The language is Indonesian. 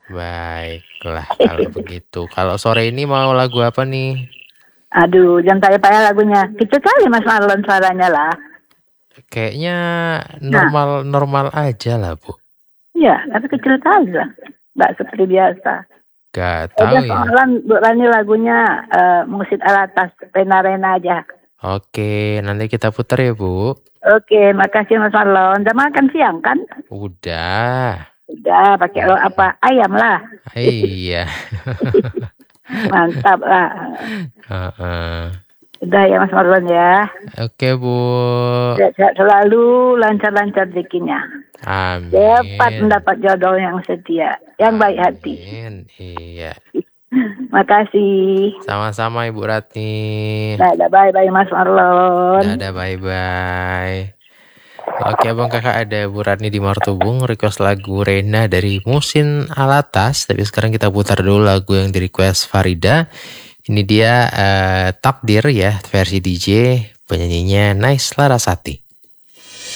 Baiklah kalau begitu. Kalau sore ini mau lagu apa nih? Aduh, jangan payah-payah lagunya. Kecil kali Mas Marlon suaranya lah. Kayaknya Nah, normal aja lah, Bu. iya, tapi kecil kali lah. Nggak seperti biasa. Gak Udah tahu ya. soalan Bu Rani lagunya Musik Alatas, Rena-Rena aja. Oke, nanti kita putar ya, Bu. Oke, makasih Mas Marlon. Udah makan siang kan? Udah. Udah, pakai lo apa? Ayam lah. Iya. Mantap lah. Heeh. Udah ya Mas Marlon ya. Oke, Bu. Sehat-sehat selalu, lancar-lancar rezekinya. Cepat Amin. mendapat jodoh yang setia, yang baik hati. Amin. Iya. Makasih. Sama-sama Ibu Ratni. Dadah, bye-bye Mas Marlon. Dadah, bye-bye. Oke, Abang Kakak, ada Bu Ratni di Martubung request lagu Rena dari Musin Alatas. Tapi sekarang kita putar dulu lagu yang di request Farida. Ini dia Takdir ya, versi DJ, penyanyinya Nice Larasati.